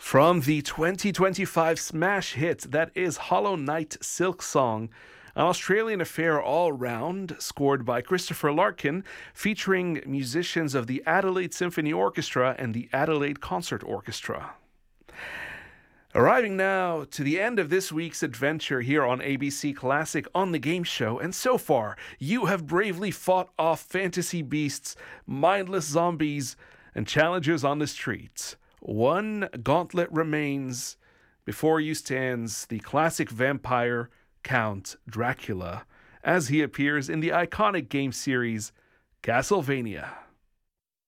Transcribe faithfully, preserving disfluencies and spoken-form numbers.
From the twenty twenty-five smash hit that is Hollow Knight Silksong, an Australian affair all round, scored by Christopher Larkin, featuring musicians of the Adelaide Symphony Orchestra and the Adelaide Concert Orchestra. Arriving now to the end of this week's adventure here on A B C Classic on The Game Show, and so far you have bravely fought off fantasy beasts, mindless zombies, and challengers on the streets. One gauntlet remains. Before you stands the classic vampire, Count Dracula, as he appears in the iconic game series Castlevania.